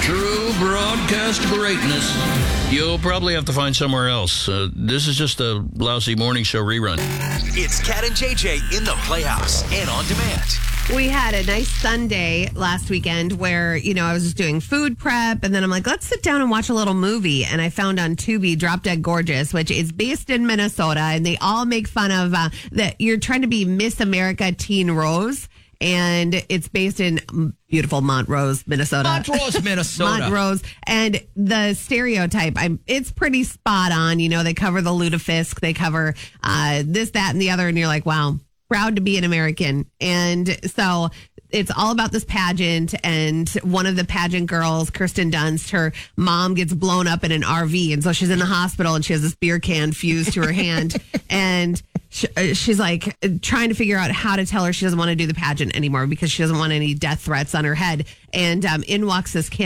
True broadcast greatness. You'll probably have to find somewhere else. This is just a lousy morning show rerun. It's Cat and JJ in the Playhouse and on demand. We had a nice Sunday last weekend where, I was just doing food prep, and then I'm like, let's sit down and watch a little movie. And I found on Tubi Drop Dead Gorgeous, which is based in Minnesota, and they all make fun of that you're trying to be Miss America Teen Rose. And it's based in beautiful Montrose, Minnesota. Montrose, Minnesota. Montrose. And the stereotype, it's pretty spot on. They cover the lutefisk, they cover this, that, and the other. And you're like, wow, proud to be an American. And so it's all about this pageant. And one of the pageant girls, Kirsten Dunst, her mom gets blown up in an RV. And so she's in the hospital and she has this beer can fused to her hand. And she's like trying to figure out how to tell her she doesn't want to do the pageant anymore because she doesn't want any death threats on her head. And in walks this kid.